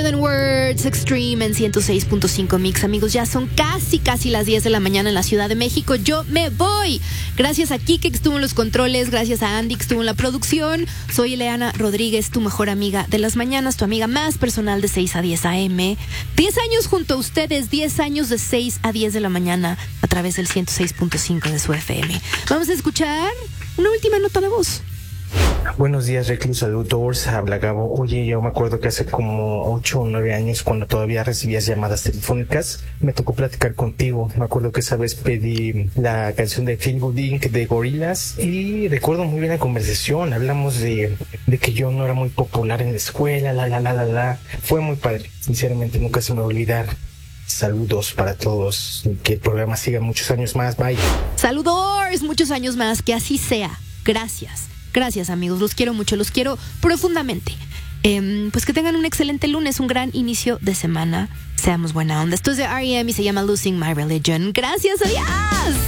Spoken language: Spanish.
Than Words, Extreme en 106.5 Mix. Amigos, ya son casi las 10 de la mañana en la Ciudad de México. Yo me voy. Gracias a Kike, que estuvo en los controles. Gracias a Andy, que estuvo en la producción. Soy Ileana Rodríguez, tu mejor amiga de las mañanas, tu amiga más personal de 6 a 10 a.m. 10 años junto a ustedes, 10 años de 6 a 10 de la mañana a través del 106.5 de su FM. Vamos a escuchar una última nota de voz. Buenos días, Reclusa Outdoors, habla Gabo. Oye, yo me acuerdo que hace como 8 o 9 años, cuando todavía recibías llamadas telefónicas, me tocó platicar contigo. Me acuerdo que esa vez pedí la canción de Feel Good Inc. de Gorillaz y recuerdo muy bien la conversación. Hablamos de que yo no era muy popular en la escuela, Fue muy padre, sinceramente nunca se me va a olvidar. Saludos para todos, que el programa siga muchos años más. Bye. Saludos, muchos años más, que así sea. Gracias, amigos, los quiero mucho, los quiero profundamente. Pues que tengan un excelente lunes, un gran inicio de semana. Seamos buena onda. Esto es de R.E.M. y se llama Losing My Religion. Gracias, adiós.